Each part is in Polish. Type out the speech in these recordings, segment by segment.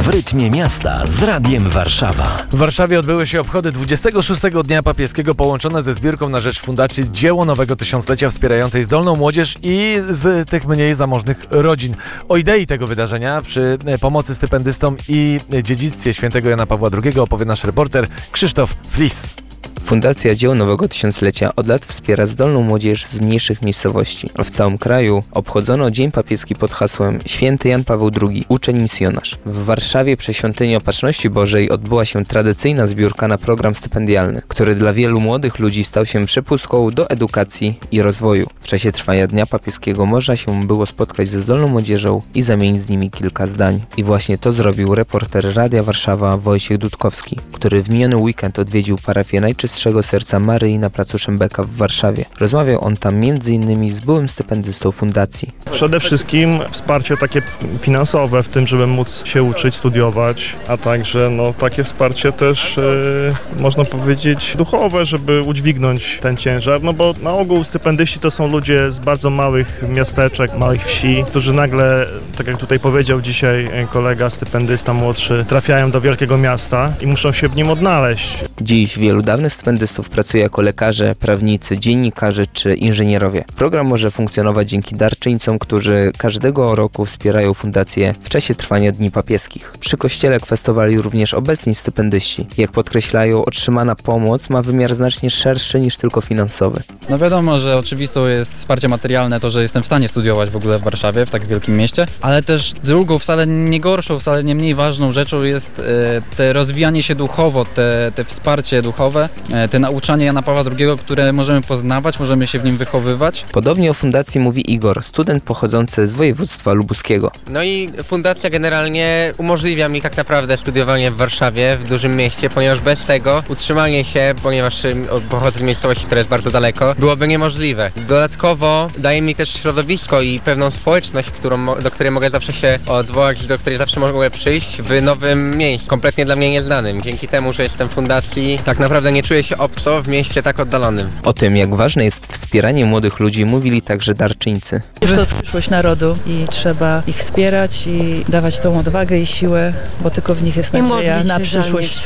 W rytmie miasta z Radiem Warszawa. W Warszawie odbyły się obchody 26. Dnia Papieskiego połączone ze zbiórką na rzecz Fundacji Dzieło Nowego Tysiąclecia wspierającej zdolną młodzież i z tych mniej zamożnych rodzin. O idei tego wydarzenia przy pomocy stypendystom i dziedzictwie świętego Jana Pawła II opowie nasz reporter Krzysztof Flis. Fundacja Dzieło Nowego Tysiąclecia od lat wspiera zdolną młodzież z mniejszych miejscowości. W całym kraju obchodzono Dzień Papieski pod hasłem Święty Jan Paweł II, uczeń misjonarz. W Warszawie przy Świątyni Opatrzności Bożej odbyła się tradycyjna zbiórka na program stypendialny, który dla wielu młodych ludzi stał się przepustką do edukacji i rozwoju. W czasie trwania Dnia Papieskiego można się było spotkać ze zdolną młodzieżą i zamienić z nimi kilka zdań. I właśnie to zrobił reporter Radia Warszawa Wojciech Dudkowski, który w miniony weekend odwiedził parafię Najczystszego Serca Maryi na placu Szembeka w Warszawie. Rozmawiał on tam m.in. z byłym stypendystą fundacji. Przede wszystkim wsparcie takie finansowe w tym, żeby móc się uczyć, studiować, a także takie wsparcie też można powiedzieć duchowe, żeby udźwignąć ten ciężar, bo na ogół stypendyści to są ludzie z bardzo małych miasteczek, małych wsi, którzy nagle, tak jak tutaj powiedział dzisiaj kolega stypendysta młodszy, trafiają do wielkiego miasta i muszą się w nim odnaleźć. Dziś wielu dawnych stypendystów pracuje jako lekarze, prawnicy, dziennikarze czy inżynierowie. Program może funkcjonować dzięki darczyńcom, którzy każdego roku wspierają fundację w czasie trwania Dni Papieskich. Przy kościele kwestowali również obecni stypendyści. Jak podkreślają, otrzymana pomoc ma wymiar znacznie szerszy niż tylko finansowy. Wiadomo, że oczywistą jest wsparcie materialne, to, że jestem w stanie studiować w ogóle w Warszawie, w tak wielkim mieście, ale też drugą, wcale nie gorszą, wcale nie mniej ważną rzeczą jest te rozwijanie się duchowo, te wsparcie duchowe, te nauczanie Jana Pawła II, które możemy poznawać, możemy się w nim wychowywać. Podobnie o fundacji mówi Igor, student pochodzący z województwa lubuskiego. I fundacja generalnie umożliwia mi tak naprawdę studiowanie w Warszawie, w dużym mieście, ponieważ bez tego utrzymanie się, ponieważ pochodzę z miejscowości, która jest bardzo daleko, byłoby niemożliwe. Dodatkowo daje mi też środowisko i pewną społeczność, do której mogę zawsze się odwołać, do której zawsze mogę przyjść w nowym miejscu, kompletnie dla mnie nieznanym. Dzięki temu, że jestem w fundacji, tak naprawdę nie czuję się obco w mieście tak oddalonym. O tym, jak ważne jest wspieranie młodych ludzi, mówili także darczyńcy. Jest to przyszłość narodu i trzeba ich wspierać i dawać tą odwagę i siłę, bo tylko w nich jest nadzieja na przyszłość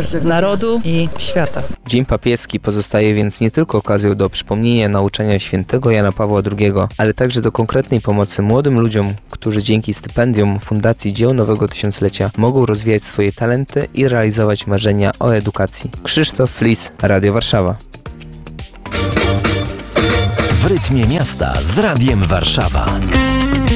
narodu i świata. Dzień Papieski pozostaje więc nie tylko okazją do przypomnienia nauczania świętego Jana Pawła II, ale także do konkretnej pomocy młodym ludziom, którzy dzięki stypendium Fundacji Dzieło Nowego Tysiąclecia mogą rozwijać swoje talenty i realizować marzenia o edukacji. Krzysztof Flis, Radio Warszawa. W rytmie miasta z Radiem Warszawa.